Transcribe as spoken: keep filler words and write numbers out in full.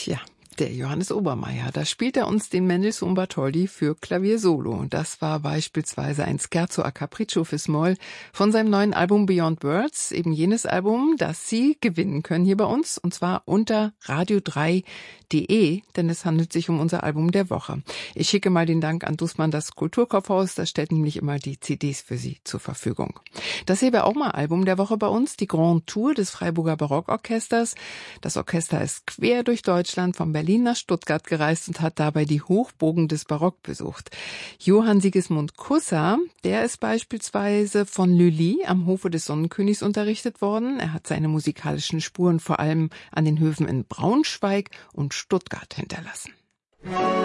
Tja, der Johannes Obermaier, da spielt er uns den Mendelssohn Bartholdy für Klavier Solo. Das war beispielsweise ein Scherzo a Capriccio fürs Moll von seinem neuen Album Beyond Words, eben jenes Album, das Sie gewinnen können hier bei uns, und zwar unter radio drei punkt de, denn es handelt sich um unser Album der Woche. Ich schicke mal den Dank an Dussmann, das Kulturkaufhaus, das stellt nämlich immer die C Ds für Sie zur Verfügung. Das hier wäre auch mal Album der Woche bei uns, die Grand Tour des Freiburger Barockorchesters. Das Orchester ist quer durch Deutschland von Berlin nach Stuttgart gereist und hat dabei die Hochbogen des Barock besucht. Johann Sigismund Kusser, der ist beispielsweise von Lully am Hofe des Sonnenkönigs unterrichtet worden. Er hat seine musikalischen Spuren vor allem an den Höfen in Braunschweig und Stuttgart hinterlassen.